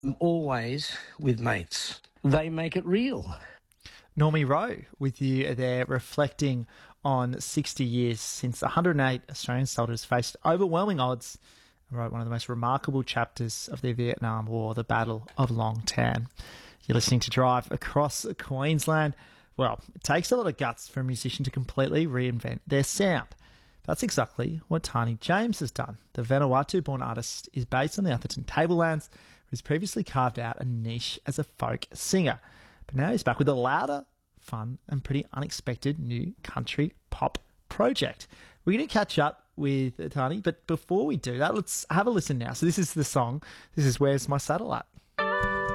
Always with mates. They make it real. Normie Rowe with you there, reflecting on 60 years since 108 Australian soldiers faced overwhelming odds and wrote one of the most remarkable chapters of the Vietnam War, the Battle of Long Tan. You're listening to Drive Across Queensland. Well, it takes a lot of guts for a musician to completely reinvent their sound. That's exactly what Tiny James has done. The Vanuatu-born artist is based on the Atherton Tablelands, who's previously carved out a niche as a folk singer. But now he's back with a louder, fun, and pretty unexpected new country pop project. We're going to catch up with Tani, but before we do that, let's have a listen now. So this is the song. This is Where's My Saddle At?